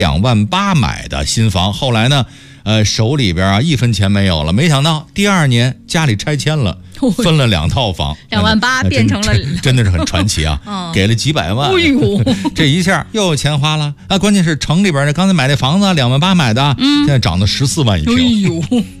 2.8万买的新房，后来呢，手里边1分钱没有了，没想到第2年家里拆迁了，分了2套房 ，2.8万变成了真的是很传奇啊，给了几百万， 哎呦， 这一下又有钱花了啊！关键是城里边的刚才买那房子2.8万买的，现在涨到14万一平， 哎呦。